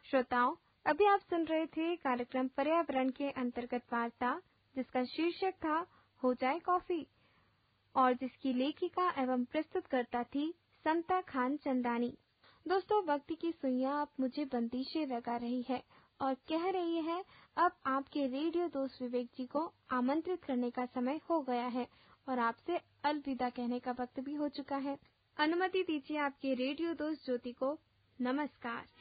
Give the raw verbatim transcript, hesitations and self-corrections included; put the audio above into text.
श्रोताओं, अभी आप सुन रहे थे कार्यक्रम पर्यावरण के अंतर्गत वार्ता, जिसका शीर्षक था हो जाए कॉफी और जिसकी लेखिका एवं प्रस्तुतकर्ता थी समता खान चंदानी। दोस्तों, वक्त की सुइयां अब मुझे बंदिशें लगा रही है और कह रही है अब आपके रेडियो दोस्त विवेक जी को आमंत्रित करने का समय हो गया है और आपसे अलविदा कहने का वक्त भी हो चुका है। अनुमति दीजिए आपके रेडियो दोस्त ज्योति को नमस्कार।